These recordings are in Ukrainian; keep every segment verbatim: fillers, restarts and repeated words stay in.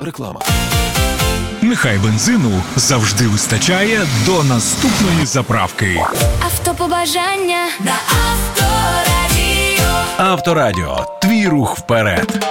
Реклама. Нехай бензину завжди вистачає до наступної заправки. Автопобажання на Авторадіо. Авторадіо. Твій рух вперед.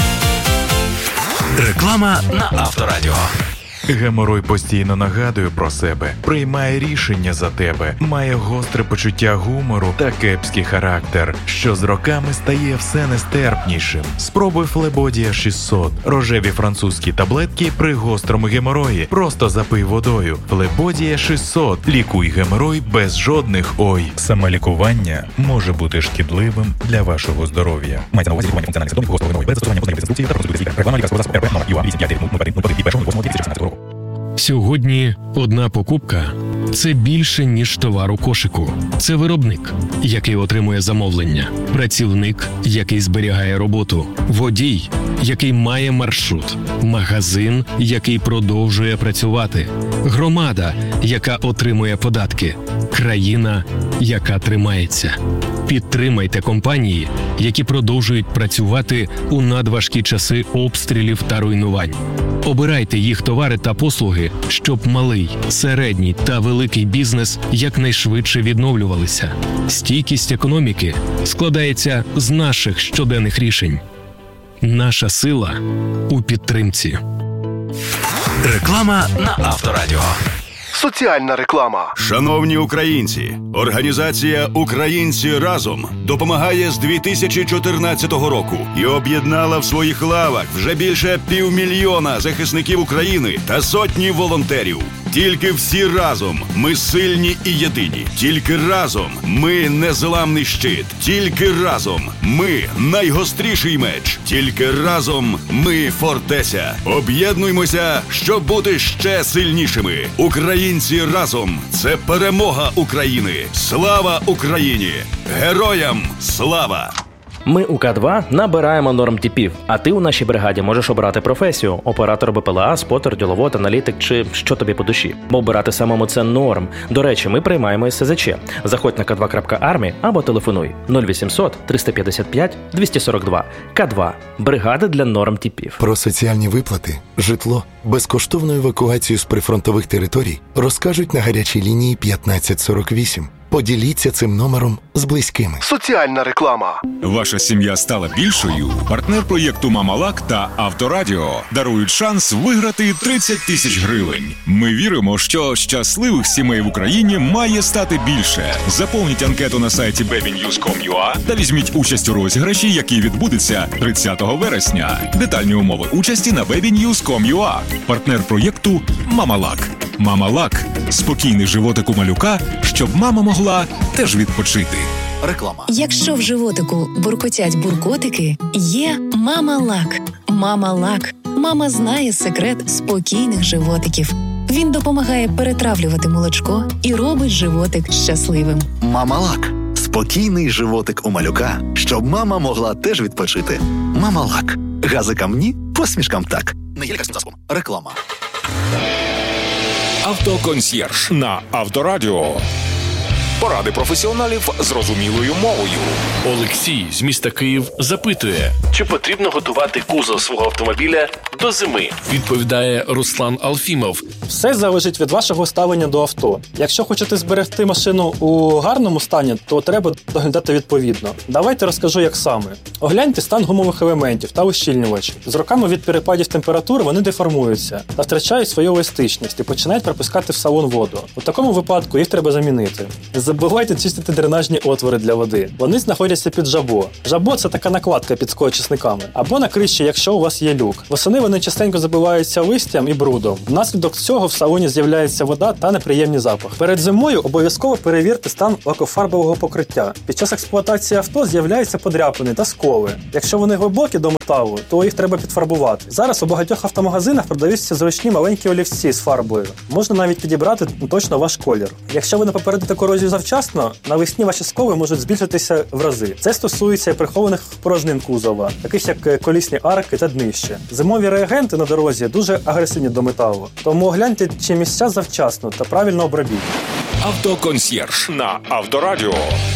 Реклама на Авторадіо. Геморой постійно нагадує про себе, приймає рішення за тебе, має гостре почуття гумору та кепський характер, що з роками стає все нестерпнішим. Спробуй Флебодія шістсот. Рожеві французькі таблетки при гострому геморої. Просто запий водою. Флебодія шістсот. Лікуй геморой без жодних ой. Самолікування може бути шкідливим для вашого здоров'я. Мається на увазі лікування функціональних симптомів гострого геморою без застосування позначних інструкцій та процедури лікаря. Реклама лікарського засобу РП номер ю а вісім п'ять нуль нуль один нуль один від першого лютого дві тисячі шістнадцятого року. Сьогодні одна покупка – це більше, ніж товар у кошику. Це виробник, який отримує замовлення, працівник, який зберігає роботу, водій, який має маршрут, магазин, який продовжує працювати, громада, яка отримує податки, країна, яка тримається. Підтримайте компанії, які продовжують працювати у надважкі часи обстрілів та руйнувань. Обирайте їх товари та послуги, щоб малий, середній та великий бізнес якнайшвидше відновлювалися. Стійкість економіки складається з наших щоденних рішень. Наша сила у підтримці. Реклама на Авторадіо. Соціальна реклама. Шановні українці, організація «Українці разом» допомагає з дві тисячі чотирнадцятого року і об'єднала в своїх лавах вже більше півмільйона захисників України та сотні волонтерів. Тільки всі разом ми сильні і єдині. Тільки разом ми незламний щит. Тільки разом ми найгостріший меч. Тільки разом ми фортеця. Об'єднуймося, щоб бути ще сильнішими. Українці разом – це перемога України. Слава Україні! Героям слава! Ми у К два набираємо нормтипів, а ти у нашій бригаді можеш обрати професію – оператор Б П Л А, спотер, діловод, аналітик чи що тобі по душі. Бо обирати самому – це норм. До речі, ми приймаємо ес зе че. Заходь на ка два крапка армі або телефонуй нуль вісімсот триста п'ятдесят п'ять двісті сорок два. К два – бригада для нормтипів. Про соціальні виплати, житло, безкоштовну евакуацію з прифронтових територій розкажуть на гарячій лінії п'ятнадцять сорок вісім. Поділіться цим номером з близькими. Соціальна реклама. Ваша сім'я стала більшою? Партнер проєкту «Мамалак» та Авторадіо дарують шанс виграти тридцять тисяч гривень. Ми віримо, що щасливих сімей в Україні має стати більше. Заповніть анкету на сайті бебі ньюз крапка ком крапка ю а та візьміть участь у розіграші, який відбудеться тридцятого вересня. Детальні умови участі на бебі ньюз крапка ком крапка ю а. Партнер проєкту «Мамалак». «Мамалак» – спокійний животик у малюка, щоб мама могла теж відпочити. Реклама. Якщо в животику буркотять буркотики, є «Мамалак». «Мамалак». Мама знає секрет спокійних животиків. Він допомагає перетравлювати молочко і робить животик щасливим. «Мамалак» – спокійний животик у малюка, щоб мама могла теж відпочити. «Мамалак». Газикам ні, посмішкам так. Не є лікарським засобом. Реклама. Автоконсьєрж на Авторадіо. Поради професіоналів зрозумілою мовою. Олексій з міста Київ запитує, чи потрібно готувати кузов свого автомобіля до зими. Відповідає Руслан Алфімов. Все залежить від вашого ставлення до авто. Якщо хочете зберегти машину у гарному стані, то треба доглядати відповідно. Давайте розкажу, як саме. Огляньте стан гумових елементів та ущільнювачів. З роками від перепадів температури вони деформуються та втрачають свою еластичність і починають пропускати в салон воду. У такому випадку їх треба замінити. Забувайте чистити дренажні отвори для води. Вони знаходяться під жабо. Жабо – це така накладка під склоочисниками. Або на криші, якщо у вас є люк. Восени вони частенько забиваються листям і брудом. Внаслідок цього в салоні з'являється вода та неприємний запах. Перед зимою обов'язково перевірте стан лакофарбового покриття. Під час експлуатації авто з'являються подряпини та сколи. Якщо вони глибокі до металу, то їх треба підфарбувати. Зараз у багатьох автомагазинах продаються зручні маленькі олівці з фарбою. Можна навіть підібрати точно ваш колір. Якщо ви не попередите корозію завчасно, навесні ваші сколи можуть збільшитися в рази. Це стосується і прихованих порожнин кузова, таких як колісні арки та днище. Зимові реагенти на дорозі дуже агресивні до металу, тому огляньте, чи місця завчасно та правильно обробіть. Автоконсьєрж на Авторадіо.